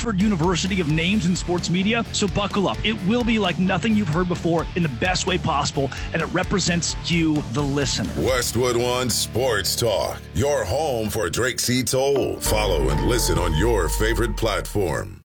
Oxford University of names in sports media, so buckle up. It will be like nothing you've heard before in the best way possible, and it represents you, the listener. Westwood One Sports Talk, your home for Drake C. Toll. Follow and listen on your favorite platform.